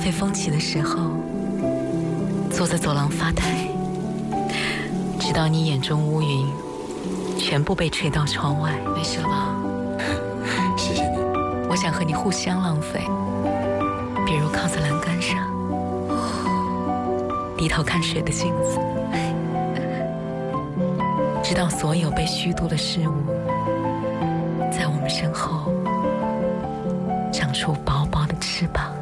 啡风起的时候，坐在走廊发呆，直到你眼中乌云全部被吹到窗外。没事了吧？ 谢谢你。 我想和你互相浪费，比如靠在栏杆上，低头看水的镜子，直到所有被虚度的事物在我们身后长出薄薄的翅膀。